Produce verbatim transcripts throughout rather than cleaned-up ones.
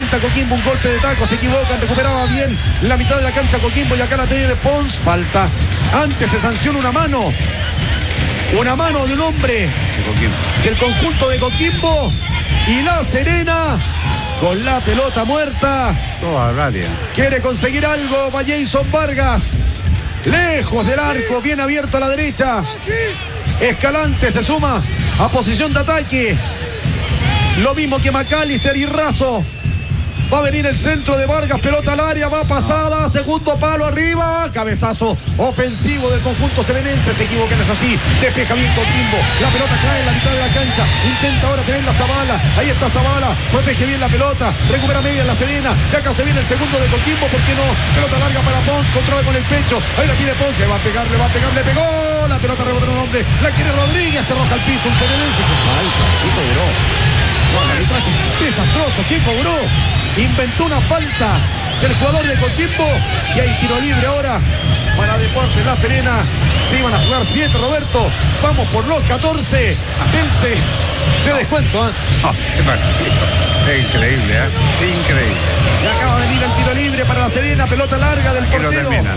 intenta Coquimbo un golpe de taco, se equivocan, recuperaba bien la mitad de la cancha Coquimbo y acá la tiene Pons, falta. Antes se sanciona una mano, una mano de un hombre del conjunto de Coquimbo y La Serena con la pelota muerta. Toda área. Quiere conseguir algo, va Jason Vargas. Lejos del arco, bien abierto a la derecha. Escalante se suma a posición de ataque. Lo mismo que McAllister y Razo. Va a venir el centro de Vargas, pelota al área, va pasada, segundo palo arriba, cabezazo ofensivo del conjunto serenense, se equivocan, eso sí, despeja bien Coquimbo, la pelota cae en la mitad de la cancha, intenta ahora tener la Zavala, ahí está Zavala, protege bien la pelota, recupera media en La Serena, y acá se viene el segundo de Coquimbo, ¿por qué no? Pelota larga para Pons, controla con el pecho, ahí la tiene Pons, le va a pegar, le va a pegar, le pegó, la pelota rebota en un hombre, la quiere Rodríguez, se arroja al piso, un serenense, que falta, ¿qué cobró? No, el arbitraje es desastroso, ¿qué cobró? Inventó una falta del jugador de Coquimbo y hay tiro libre ahora para Deportes La Serena. Se iban a jugar siete, Roberto. Vamos por los catorce. Delce de descuento. ¿eh? Oh, qué partido. Es increíble, ¿eh? Increíble. Y acaba de venir el tiro libre para La Serena. Pelota larga del portero. Que lo termina.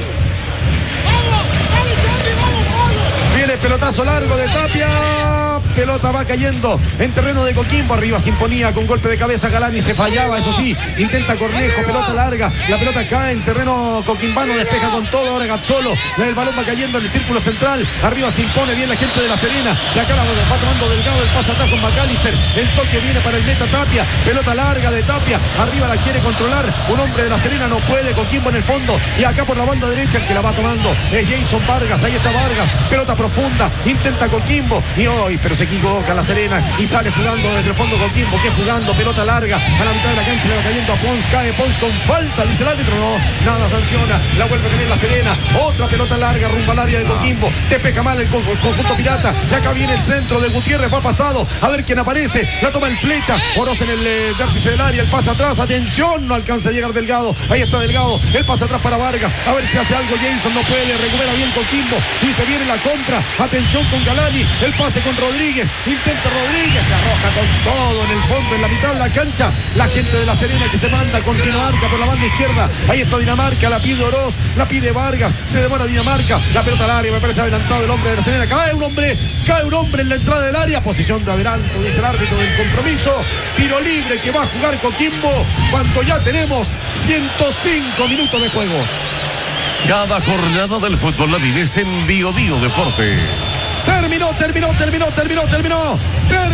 Viene el pelotazo largo de Tapia. Pelota va cayendo en terreno de Coquimbo. Arriba se imponía con golpe de cabeza Galani. Se fallaba, eso sí. Intenta Cornejo, pelota larga. La pelota cae en terreno coquimbano. Despeja con todo. Ahora Gazzolo. El balón va cayendo en el círculo central. Arriba se impone bien la gente de La Serena. De acá la va tomando Delgado. El pase atrás con McAllister. El toque viene para el meta Tapia. Pelota larga de Tapia. Arriba la quiere controlar. Un hombre de La Serena no puede. Coquimbo en el fondo. Y acá por la banda derecha el que la va tomando es Jason Vargas. Ahí está Vargas. Pelota profunda. Intenta Coquimbo. Y hoy, pero se equivoca La Serena y sale jugando desde el fondo Coquimbo, que jugando pelota larga a la mitad de la cancha, le va cayendo a Pons, cae Pons con falta, dice el árbitro, no, nada sanciona, la vuelve a tener La Serena, otra pelota larga rumbo al área de Coquimbo, despeja mal el, co el conjunto pirata, y acá viene el centro de Gutiérrez, va pasado, a ver quién aparece, la toma el flecha, Oroz en el eh, vértice del área, el pase atrás, atención, no alcanza a llegar Delgado, ahí está Delgado, el pase atrás para Vargas, a ver si hace algo Jason, no puede, recupera bien Coquimbo, y se viene la contra, atención con Galani, el pase con Rodríguez, intenta Rodríguez, se arroja con todo en el fondo, en la mitad de la cancha, la gente de La Serena que se manda con Dinamarca por la banda izquierda, ahí está Dinamarca, la pide Oroz, la pide Vargas, se demora Dinamarca, la pelota al área, me parece adelantado el hombre de La Serena, cae un hombre, cae un hombre en la entrada del área, posición de adelanto, dice el árbitro del compromiso, tiro libre que va a jugar Coquimbo, cuando ya tenemos ciento cinco minutos de juego. Cada jornada del fútbol la vives en Bio Bio Deporte. Terminó, terminó, terminó, terminó, terminó. terminó.